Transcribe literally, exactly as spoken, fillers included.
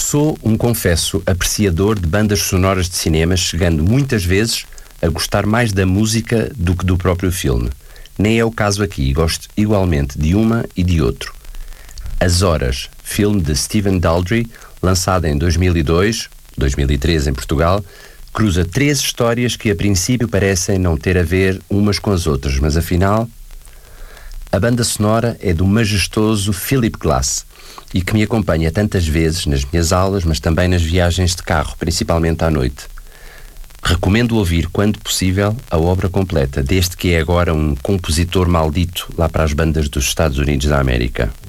Sou um confesso apreciador de bandas sonoras de cinema, chegando muitas vezes a gostar mais da música do que do próprio filme. Nem é o caso aqui, gosto igualmente de uma e de outro. As Horas, filme de Stephen Daldry, lançado em dois mil e dois, dois mil e três em Portugal, cruza três histórias que a princípio parecem não ter a ver umas com as outras, mas afinal... A banda sonora é do majestoso Philip Glass e que me acompanha tantas vezes nas minhas aulas, mas também nas viagens de carro, principalmente à noite. Recomendo ouvir, quando possível, a obra completa, deste que é agora um compositor maldito lá para as bandas dos Estados Unidos da América.